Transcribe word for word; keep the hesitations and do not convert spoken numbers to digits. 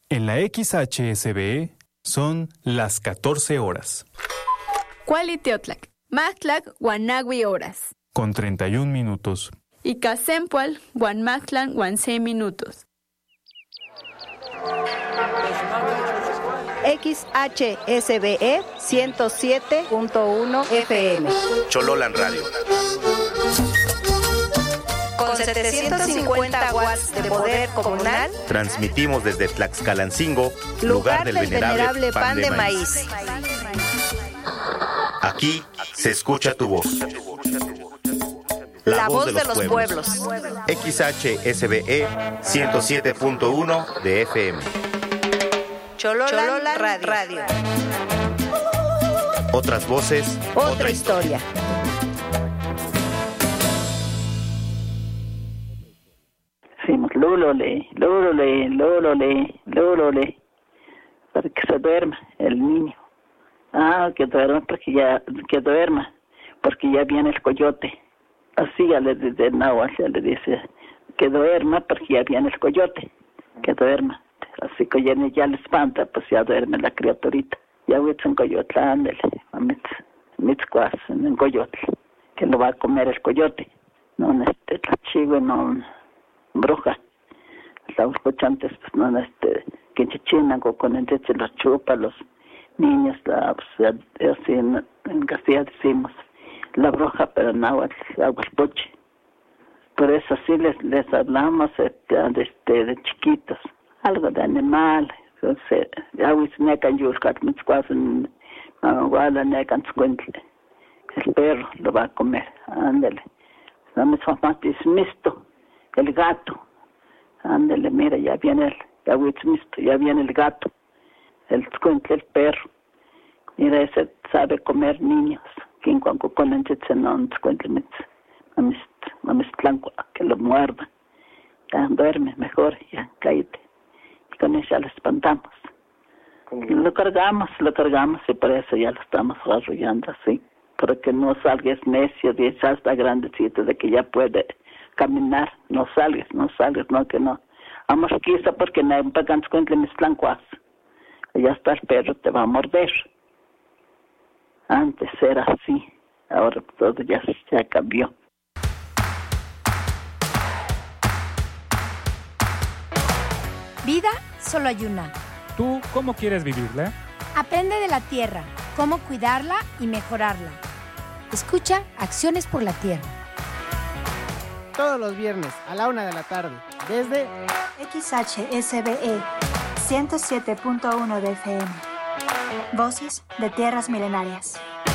En la X H S B E son las catorce horas. Cualiteotlac, Mahtlac, Guanagui horas. Con treinta y un minutos. Y Casempual, Guanmahtlan, Guanse minutos. X H S B E ciento siete punto uno F M. Chololan Radio. Con setecientos cincuenta watts de poder comunal, transmitimos desde Tlaxcalancingo, lugar del venerable pan de maíz. Aquí se escucha tu voz. La voz de los pueblos. X H S B E ciento siete punto uno de F M. Chololan, Chololan Radio. Radio. Otras voces, otra, otra historia. Decimos lúlole, lúlole, lúlole, lúlole, para que se duerma el niño. Ah, que duerma porque ya, que duerma, porque ya viene el coyote. Así ya le dice Nahuatl, ya le dice que duerma porque ya viene el coyote, que duerma. Así que ya, ya le espanta, pues ya duerme la criaturita. Ya huitz un coyote, ándale, mitz, mitzcuas, en un coyote, que lo va a comer el coyote. No, este, la chive, no, bruja. Los cochantes, pues no, este, que chichinan con el se los chupa, los niños, la, pues, así en, en Castilla decimos, la bruja, pero en agua, agua el poche. Por eso así les, les hablamos este, de, este, de chiquitos. Algo de animal, entonces, ya huis necan yuscat, mitzcuasen, guala necan tzuentle. El perro lo va a comer, ándale. La misma matis misto, el gato, ándale, mira, ya viene el, ya huis misto, ya viene el gato, el tzuentle, el perro. Mira, ese sabe comer niños, quien cuando con el tzetzenón, tzuentle mitz, mamis, mamis tlanco, que lo muerda. Ya duerme mejor, ya cállate. Con eso ya lo espantamos. Lo cargamos, lo cargamos y por eso ya lo estamos arrollando así. Para que no salgas necio, y ya está grandecito, de que ya puede caminar. No salgas, no salgas, no que no. Vamos quizá porque no hay pagan cuenta mis plancuas. Ya está el perro, te va a morder. Antes era así, ahora todo ya, ya cambió. Vida solo hay una. ¿Tú cómo quieres vivirla? Aprende de la tierra, cómo cuidarla y mejorarla. Escucha Acciones por la Tierra. Todos los viernes a la una de la tarde, desde X H S B E ciento siete punto uno de F M. Voces de Tierras Milenarias.